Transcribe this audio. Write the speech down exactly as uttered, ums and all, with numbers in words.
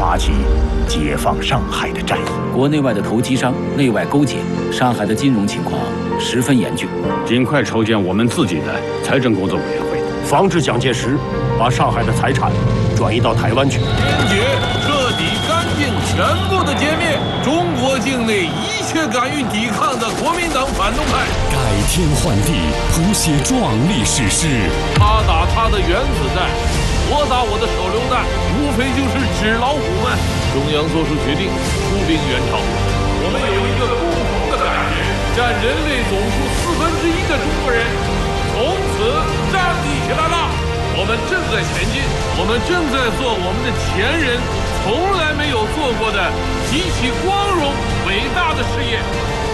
发起解放上海的战役。 国内外的投机商内外勾结，上海的金融情况十分严峻。 尽快筹建我们自己的财政工作委员会， 防止蒋介石把上海的财产转移到台湾去。 坚决、彻底、干净、全部的歼灭中国境内一切敢于抵抗的国民党反动派。 改天换地，谱写壮丽史诗。 他打他的原子弹，我打我的手榴弹，无非就是纸老虎们。中央做出决定，出兵援朝。我们有一个共同的感觉，占人类总数四分之一的中国人从此站立起来了。我们正在前进，我们正在做我们的前人从来没有做过的极其光荣伟大的事业。